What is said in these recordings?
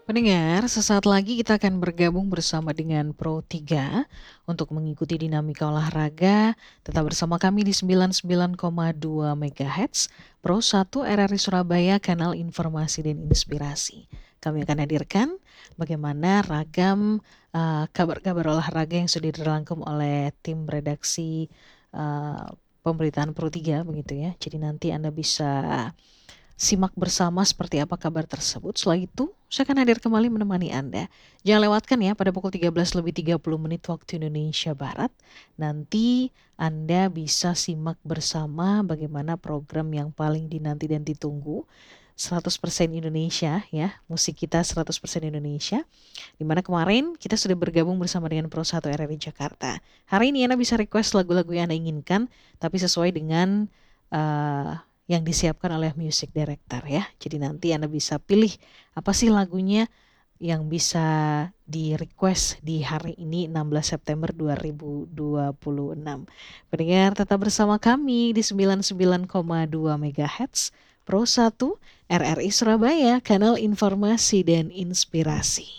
Pendengar, sesaat lagi kita akan bergabung bersama dengan Pro 3 untuk mengikuti dinamika olahraga. Tetap bersama kami di 99,2 MHz, Pro 1 RRI Surabaya, kanal informasi dan inspirasi. Kami akan hadirkan bagaimana ragam kabar-kabar olahraga yang sudah dirangkum oleh tim redaksi pemberitaan Pro 3 begitu ya. Jadi nanti Anda bisa simak bersama seperti apa kabar tersebut. Setelah itu, saya akan hadir kembali menemani Anda. Jangan lewatkan ya, pada pukul 13:30 waktu Indonesia Barat. Nanti Anda bisa simak bersama bagaimana program yang paling dinanti dan ditunggu. 100% Indonesia ya, musik kita 100% Indonesia. Dimana kemarin kita sudah bergabung bersama dengan Pro 1 RRI Jakarta. Hari ini Anda bisa request lagu-lagu yang Anda inginkan, tapi sesuai dengan yang disiapkan oleh music director ya. Jadi nanti Anda bisa pilih apa sih lagunya yang bisa di-request di hari ini 16 September 2026. Pendengar tetap bersama kami di 99,2 MHz Pro 1 RRI Surabaya, kanal informasi dan inspirasi.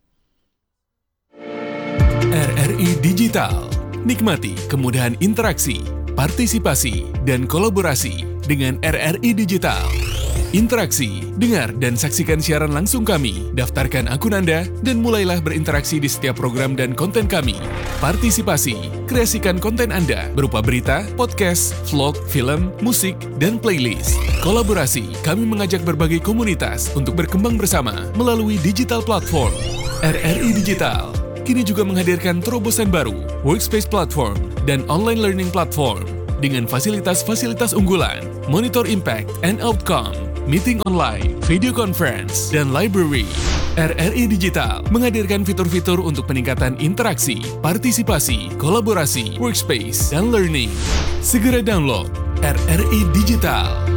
RRI Digital. Nikmati kemudahan interaksi, partisipasi, dan kolaborasi dengan RRI Digital. Interaksi, dengar dan saksikan siaran langsung kami, daftarkan akun Anda, dan mulailah berinteraksi di setiap program dan konten kami. Partisipasi, kreasikan konten Anda berupa berita, podcast, vlog, film, musik, dan playlist. Kolaborasi, kami mengajak berbagai komunitas untuk berkembang bersama melalui digital platform. RRI Digital kini juga menghadirkan terobosan baru, workspace platform, dan online learning platform dengan fasilitas-fasilitas unggulan, monitor impact and outcome, meeting online, video conference, dan library. RRI Digital menghadirkan fitur-fitur untuk peningkatan interaksi, partisipasi, kolaborasi, workspace, dan learning. Segera download RRI Digital.